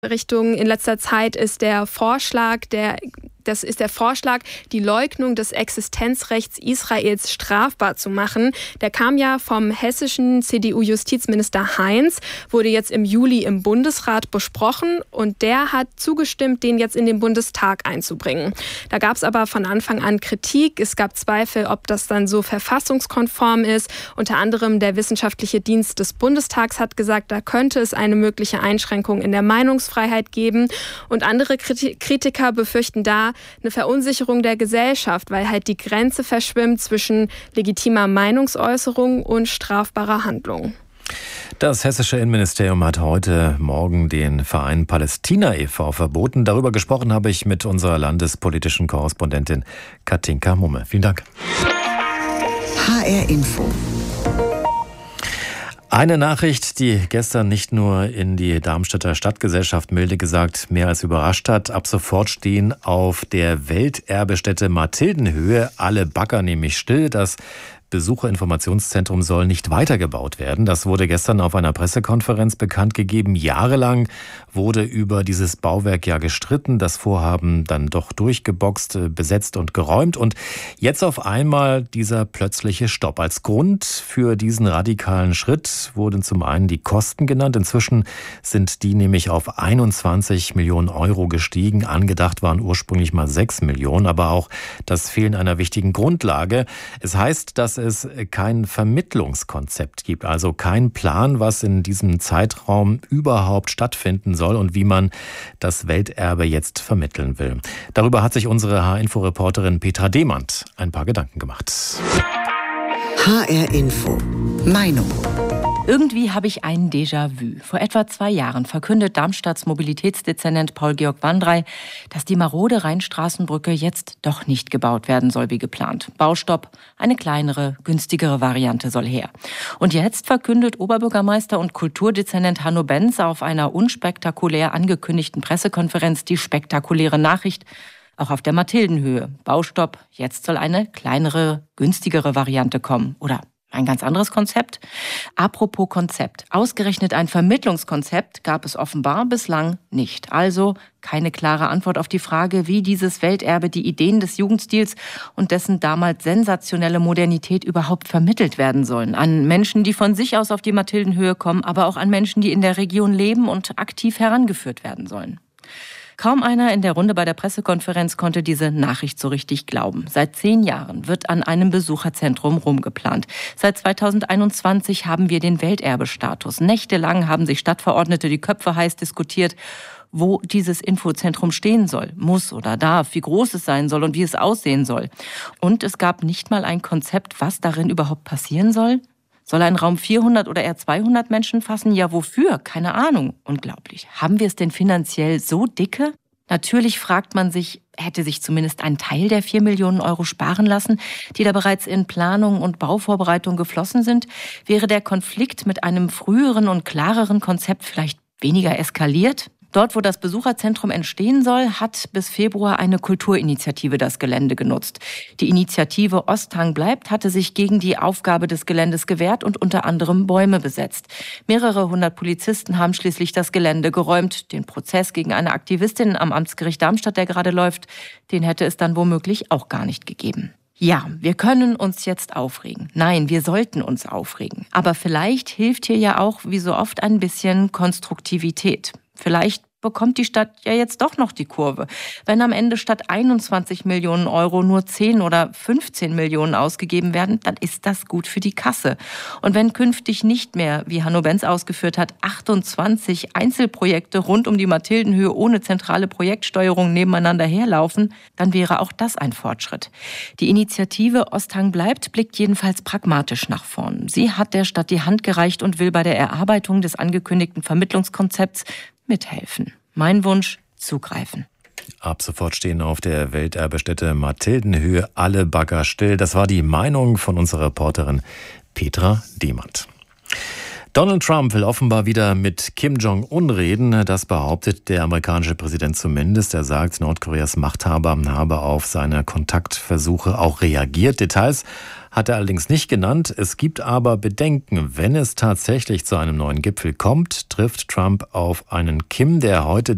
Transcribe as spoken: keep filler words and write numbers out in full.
Richtung in letzter Zeit ist der Vorschlag, der Das ist der Vorschlag, die Leugnung des Existenzrechts Israels strafbar zu machen. Der kam ja vom hessischen C D U-Justizminister Heinz, wurde jetzt im Juli im Bundesrat besprochen und der hat zugestimmt, den jetzt in den Bundestag einzubringen. Da gab es aber von Anfang an Kritik. Es gab Zweifel, ob das dann so verfassungskonform ist. Unter anderem der Wissenschaftliche Dienst des Bundestags hat gesagt, da könnte es eine mögliche Einschränkung in der Meinungsfreiheit geben. Und andere Kritiker befürchten da eine Verunsicherung der Gesellschaft, weil halt die Grenze verschwimmt zwischen legitimer Meinungsäußerung und strafbarer Handlung. Das hessische Innenministerium hat heute Morgen den Verein Palästina e V verboten. Darüber gesprochen habe ich mit unserer landespolitischen Korrespondentin Katinka Mumme. Vielen Dank. H R Info. Eine Nachricht, die gestern nicht nur in die Darmstädter Stadtgesellschaft milde gesagt mehr als überrascht hat. Ab sofort stehen auf der Welterbestätte Mathildenhöhe alle Bagger nämlich still. Das Besucherinformationszentrum soll nicht weitergebaut werden. Das wurde gestern auf einer Pressekonferenz bekannt gegeben. Jahrelang wurde über dieses Bauwerk ja gestritten, das Vorhaben dann doch durchgeboxt, besetzt und geräumt. Und jetzt auf einmal dieser plötzliche Stopp. Als Grund für diesen radikalen Schritt wurden zum einen die Kosten genannt. Inzwischen sind die nämlich auf einundzwanzig Millionen Euro gestiegen. Angedacht waren ursprünglich mal sechs Millionen, aber auch das Fehlen einer wichtigen Grundlage. Es heißt, dass es kein Vermittlungskonzept gibt, also kein Plan, was in diesem Zeitraum überhaupt stattfinden soll und wie man das Welterbe jetzt vermitteln will. Darüber hat sich unsere H-Info-Reporterin Petra Demand ein paar Gedanken gemacht. H R Info. Meinung. Irgendwie habe ich ein Déjà-vu. Vor etwa zwei Jahren verkündet Darmstadts Mobilitätsdezernent Paul-Georg Wandrey, dass die marode Rheinstraßenbrücke jetzt doch nicht gebaut werden soll wie geplant. Baustopp, eine kleinere, günstigere Variante soll her. Und jetzt verkündet Oberbürgermeister und Kulturdezernent Hanno Benz auf einer unspektakulär angekündigten Pressekonferenz die spektakuläre Nachricht, auch auf der Mathildenhöhe. Baustopp, jetzt soll eine kleinere, günstigere Variante kommen. Oder ein ganz anderes Konzept? Apropos Konzept. Ausgerechnet ein Vermittlungskonzept gab es offenbar bislang nicht. Also keine klare Antwort auf die Frage, wie dieses Welterbe die Ideen des Jugendstils und dessen damals sensationelle Modernität überhaupt vermittelt werden sollen. An Menschen, die von sich aus auf die Mathildenhöhe kommen, aber auch an Menschen, die in der Region leben und aktiv herangeführt werden sollen. Kaum einer in der Runde bei der Pressekonferenz konnte diese Nachricht so richtig glauben. Seit zehn Jahren wird an einem Besucherzentrum rumgeplant. Seit zweitausendeinundzwanzig haben wir den Welterbestatus. Nächtelang haben sich Stadtverordnete die Köpfe heiß diskutiert, wo dieses Infozentrum stehen soll, muss oder darf, wie groß es sein soll und wie es aussehen soll. Und es gab nicht mal ein Konzept, was darin überhaupt passieren soll. Soll ein Raum vierhundert oder eher zweihundert Menschen fassen? Ja, wofür? Keine Ahnung. Unglaublich. Haben wir es denn finanziell so dicke? Natürlich fragt man sich, hätte sich zumindest ein Teil der vier Millionen Euro sparen lassen, die da bereits in Planung und Bauvorbereitung geflossen sind? Wäre der Konflikt mit einem früheren und klareren Konzept vielleicht weniger eskaliert? Dort, wo das Besucherzentrum entstehen soll, hat bis Februar eine Kulturinitiative das Gelände genutzt. Die Initiative Osthang bleibt hatte sich gegen die Aufgabe des Geländes gewehrt und unter anderem Bäume besetzt. Mehrere hundert Polizisten haben schließlich das Gelände geräumt. Den Prozess gegen eine Aktivistin am Amtsgericht Darmstadt, der gerade läuft, den hätte es dann womöglich auch gar nicht gegeben. Ja, wir können uns jetzt aufregen. Nein, wir sollten uns aufregen. Aber vielleicht hilft hier ja auch, wie so oft, ein bisschen Konstruktivität. Vielleicht bekommt die Stadt ja jetzt doch noch die Kurve. Wenn am Ende statt einundzwanzig Millionen Euro nur zehn oder fünfzehn Millionen ausgegeben werden, dann ist das gut für die Kasse. Und wenn künftig nicht mehr, wie Hanno Benz ausgeführt hat, achtundzwanzig Einzelprojekte rund um die Mathildenhöhe ohne zentrale Projektsteuerung nebeneinander herlaufen, dann wäre auch das ein Fortschritt. Die Initiative Osthang bleibt blickt jedenfalls pragmatisch nach vorn. Sie hat der Stadt die Hand gereicht und will bei der Erarbeitung des angekündigten Vermittlungskonzepts mithelfen. Mein Wunsch, zugreifen. Ab sofort stehen auf der Welterbestätte Mathildenhöhe alle Bagger still. Das war die Meinung von unserer Reporterin Petra Demand. Donald Trump will offenbar wieder mit Kim Jong-un reden. Das behauptet der amerikanische Präsident zumindest. Er sagt, Nordkoreas Machthaber habe auf seine Kontaktversuche auch reagiert. Details hat er allerdings nicht genannt. Es gibt aber Bedenken. Wenn es tatsächlich zu einem neuen Gipfel kommt, trifft Trump auf einen Kim, der heute